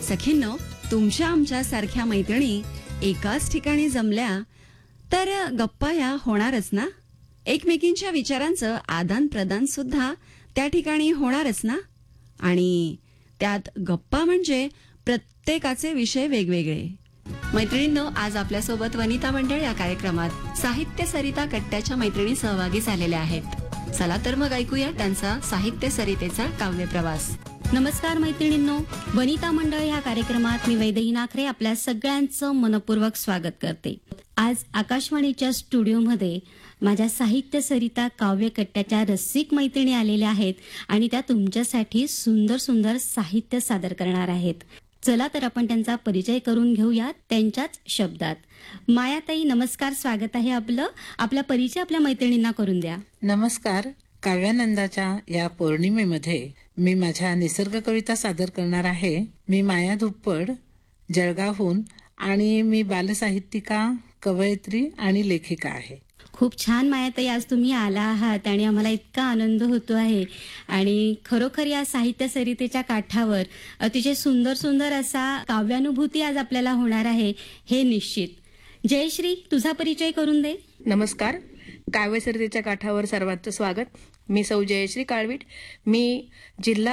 सखींनो, तुमच्या आमच्या सारख्या मैत्रिणी एकाच ठिकाणी जमल्या तर गप्पा या होणारच ना. एकमेकींच्या विचारांचं आदान प्रदान सुद्धा त्या ठिकाणी होणारच ना. आणि त्यात गप्पा म्हणजे प्रत्येकाचे विषय वेगवेगळे. मैत्रिणींनो, आज आपल्यासोबत वनिता मंडळ या कार्यक्रमात साहित्य सरिता कट्ट्याच्या मैत्रिणी सहभागी झालेल्या आहेत. चला तर मग ऐकूया त्यांचा साहित्य सरितेचा काव्य प्रवास. नमस्कार मैत्रिणींनो, वनिता मंडळ ह्या कार्यक्रमात मी वैदेही नाखरे आपल्या सगळ्यांचं मनपूर्वक स्वागत करते. आज आकाशवाणीच्या स्टुडिओमध्ये माझ्या साहित्य सरिता काव्य कट्ट्याच्या रसिक मैत्रिणी आलेल्या आहेत आणि त्या तुमच्यासाठी सुंदर सुंदर साहित्य सादर करणार आहेत. चला तर आपण त्यांचा परिचय करून घेऊया त्यांच्याच शब्दात. मायाताई, नमस्कार, स्वागत आहे आपलं. आपला परिचय आपल्या मैत्रिणींना करून द्या. नमस्कार. काव्यानंदाच्या या पौर्णिमेमध्ये मी माझ्या निसर्ग कविता सादर करणार आहे. मी माया धुप्पड, जळगावहून, आणि मी बालसाहित्यिका, कवयित्री आणि लेखिका आहे. खूप छान मायाताई, आज तुम्ही आला आहात आणि आम्हाला इतका आनंद होतो आहे. आणि खरोखर या साहित्य सरितेच्या काठावर अतिशय सुंदर सुंदर असा काव्यानुभूती आज आपल्याला होणार आहे, हे निश्चित. जयश्री, तुझा परिचय करून दे. नमस्कार. काव्यसरितेच्या काठावर सर्वांचं स्वागत. मी सौ जयश्री काळवीट. मी जिल्हा